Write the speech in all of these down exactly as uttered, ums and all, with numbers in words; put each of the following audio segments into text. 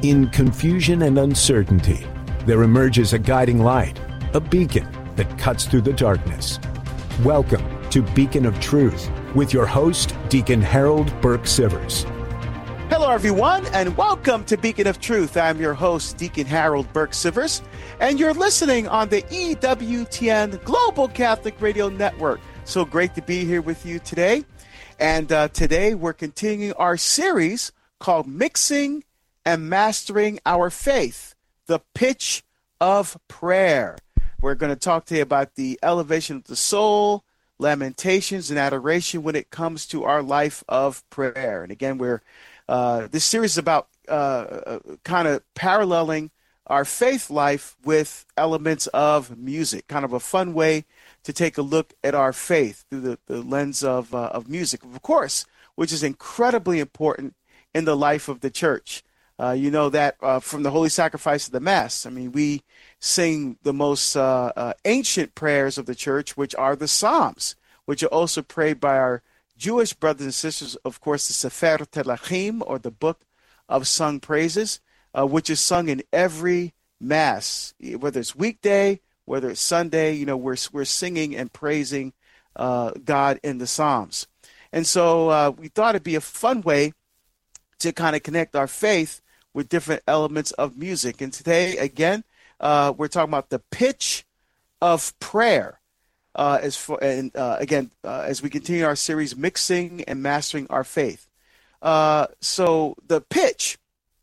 In confusion and uncertainty, there emerges a guiding light, a beacon that cuts through the darkness. Welcome to Beacon of Truth with your host, Deacon Harold Burke-Sivers. Hello, everyone, and welcome to Beacon of Truth. I'm your host, Deacon Harold Burke-Sivers, and you're listening on the E W T N Global Catholic Radio Network. So great to be here with you today. And uh, today we're continuing our series called Mixing and Mastering Our Faith, the Pitch of Prayer. We're going to talk today about the elevation of the soul, lamentations, and adoration when it comes to our life of prayer. And again, we're uh, this series is about uh, uh, kind of paralleling our faith life with elements of music, kind of a fun way to take a look at our faith through the, the lens of, uh, of music, of course, which is incredibly important in the life of the church. Uh, you know that uh, from the Holy Sacrifice of the Mass. I mean, we sing the most uh, uh, ancient prayers of the church, which are the Psalms, which are also prayed by our Jewish brothers and sisters, of course, the Sefer Telachim, or the Book of Sung Praises, uh, which is sung in every Mass, whether it's weekday, whether it's Sunday. You know, we're, we're singing and praising uh, God in the Psalms. And so uh, we thought it'd be a fun way to kind of connect our faith with different elements of music. And today, again, uh, we're talking about the pitch of prayer. Uh, as for, and uh, again, uh, as we continue our series, Mixing and Mastering Our Faith. Uh, so the pitch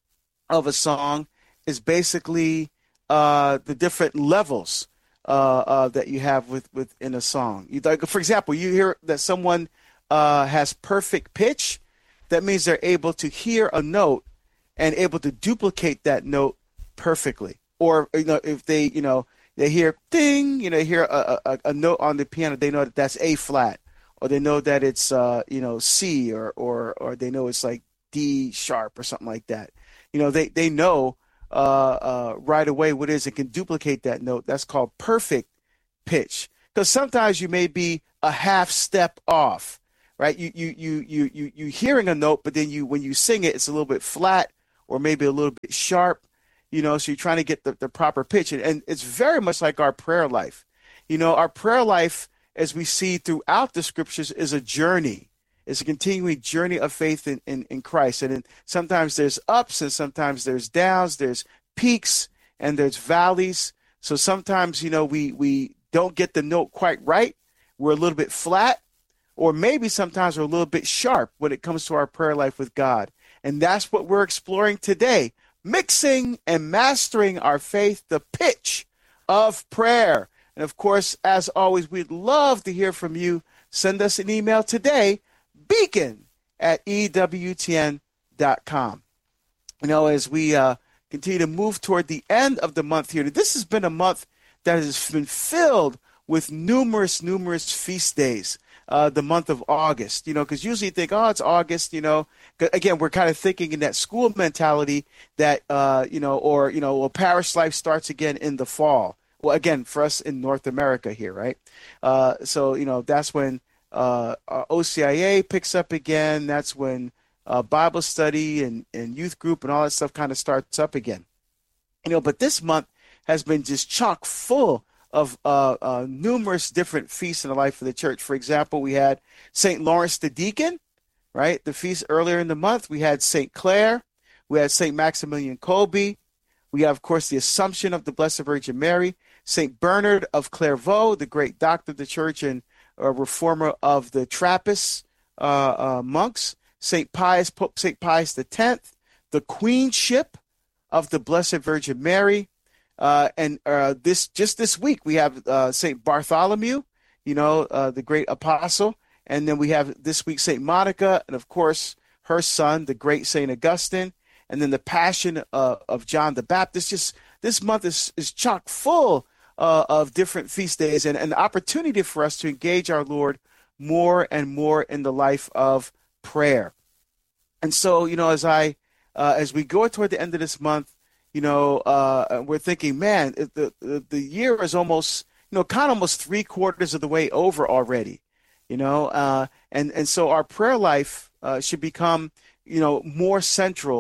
of a song is basically uh, the different levels uh, uh, that you have with, within a song. You, like, for example, you hear that someone uh, has perfect pitch. That means they're able to hear a note and able to duplicate that note perfectly. Or, you know, if they, you know, they hear ding, you know, hear a, a, a note on the piano, they know that that's A flat, or they know that it's, uh, you know, C, or, or, or they know it's like D sharp or something like that. You know, they, they know uh, uh, right away what it is and can duplicate that note. That's called perfect pitch. Because sometimes you may be a half step off. Right, you you you you you you hearing a note, but then you when you sing it, it's a little bit flat or maybe a little bit sharp, you know. So you're trying to get the, the proper pitch, and, and it's very much like our prayer life. You know, our prayer life, as we see throughout the scriptures, is a journey. It's a continuing journey of faith in in, in Christ, and then sometimes there's ups and sometimes there's downs. There's peaks and there's valleys. So sometimes, you know, we we don't get the note quite right. We're a little bit flat. Or maybe sometimes we're a little bit sharp when it comes to our prayer life with God. And that's what we're exploring today. Mixing and mastering our faith, the pitch of prayer. And of course, as always, we'd love to hear from you. Send us an email today, beacon at E W T N dot com. You know, as we uh, continue to move toward the end of the month here, this has been a month that has been filled with numerous, numerous feast days. Uh, the month of August, you know, because usually you think, oh, it's August, you know. Again, we're kind of thinking in that school mentality that, uh, you know, or, you know, well, parish life starts again in the fall. Well, again, for us in North America here, right? Uh, so, you know, that's when uh, O C I A picks up again. That's when uh, Bible study and, and youth group and all that stuff kind of starts up again. You know, but this month has been just chock full of uh, uh, numerous different feasts in the life of the church. For example, we had Saint Lawrence the Deacon, right? The feast earlier in the month. We had Saint Clare. We had Saint Maximilian Kolbe. We have, of course, the Assumption of the Blessed Virgin Mary. Saint Bernard of Clairvaux, the great doctor of the church and uh, reformer of the Trappist uh, uh, monks. Saint Pius, Pope Saint Pius the Tenth, the Queenship of the Blessed Virgin Mary. Uh, and uh, this just this week we have uh, Saint Bartholomew, you know, uh, the great apostle, and then we have this week Saint Monica, and of course her son, the great Saint Augustine, and then the Passion uh, of John the Baptist. Just this month is is chock full uh, of different feast days and an opportunity for us to engage our Lord more and more in the life of prayer. And so, you know, as I uh, as we go toward the end of this month. You know, uh, we're thinking, man, the, the the year is almost, you know, kind of almost three quarters of the way over already, you know, uh, and and so our prayer life uh, should become, you know, more central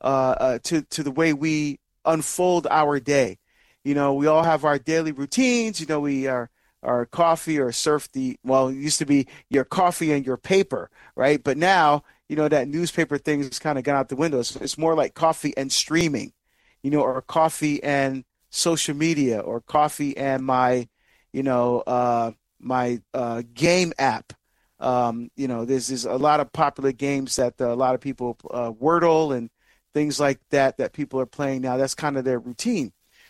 uh, uh, to to the way we unfold our day. You know, we all have our daily routines. You know, we are our coffee or surf the, well, it used to be your coffee and your paper, right? But now, you know, that newspaper thing has kind of gone out the window. It's, it's more like coffee and streaming, you know, or coffee and social media, or coffee and my, you know, uh, my uh, game app. Um, you know, there's, there's a lot of popular games that uh, a lot of people, uh, Wordle and things like that, that people are playing now. That's kind of their routine.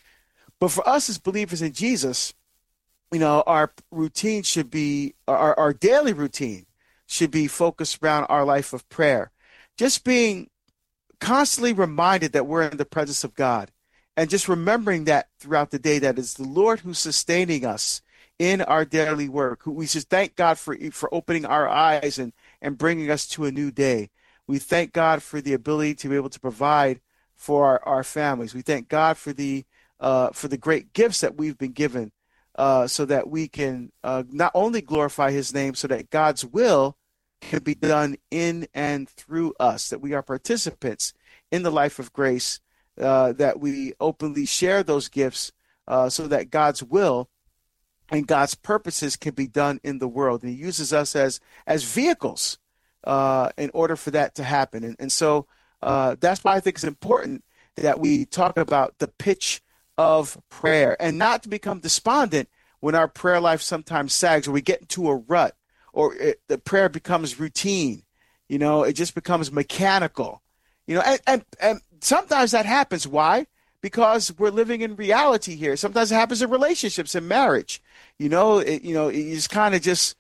But for us as believers in Jesus, you know, our routine should be, our, our daily routine should be focused around our life of prayer. Just being constantly reminded that we're in the presence of God, and just remembering that throughout the day, that it's the Lord who's sustaining us in our daily work. We just thank God for, for opening our eyes and, and bringing us to a new day. We thank God for the ability to be able to provide for our, our families. We thank God for the, uh, for the great gifts that we've been given. Uh, so that we can uh, not only glorify his name, so that God's will can be done in and through us, that we are participants in the life of grace, uh, that we openly share those gifts uh, so that God's will and God's purposes can be done in the world. And he uses us as as vehicles uh, in order for that to happen. And, and so uh, that's why I think it's important that we talk about the pitch of prayer, and not to become despondent when our prayer life sometimes sags, or we get into a rut, or it, the prayer becomes routine. You know, it just becomes mechanical. You know, and, and, and sometimes that happens. Why? Because we're living in reality here. Sometimes it happens in relationships, in marriage. You know, it, you know, it just kind of just,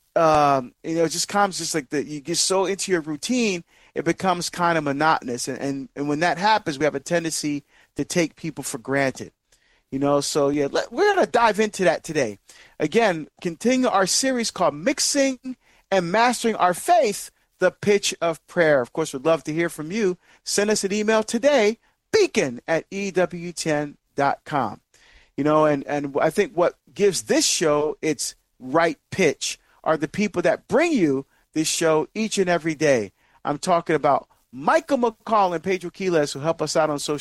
um, you know, it just comes just like that. You get so into your routine, it becomes kind of monotonous. And, and, and when that happens, we have a tendency to take people for granted, you know. So yeah, let, we're going to dive into that today. Again, continue our series called Mixing and Mastering Our Faith, the Pitch of Prayer. Of course, we'd love to hear from you. Send us an email today, beacon at E W T N dot com. You know, and, and I think what gives this show its right pitch are the people that bring you this show each and every day. I'm talking about Michael McCall and Pedro Quiles, who help us out on social